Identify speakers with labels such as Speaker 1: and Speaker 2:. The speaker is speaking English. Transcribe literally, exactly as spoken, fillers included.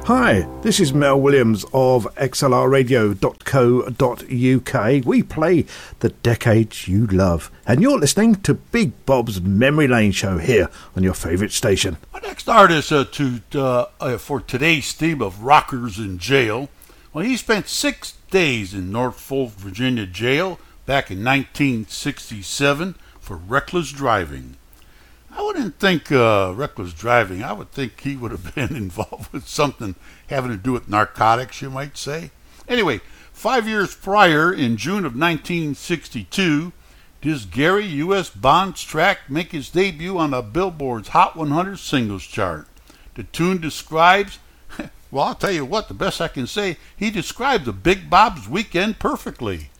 Speaker 1: Hi, this is Mel Williams of x l r radio dot co dot u k. We play the decades you love, and you're listening to Big Bob's Memory Lane show here on your favourite station.
Speaker 2: Our next artist uh, to uh, uh, for today's theme of rockers in jail, well, he spent six days in Norfolk, Virginia jail back in nineteen sixty-seven for reckless driving. I wouldn't think uh, reckless driving. I would think he would have been involved with something having to do with narcotics, you might say. Anyway, five years prior, in June of nineteen sixty-two, does Gary U S Bond's track make his debut on the Billboard's Hot one hundred singles chart. The tune describes, well, I'll tell you what, the best I can say, he describes the Big Bob's weekend perfectly.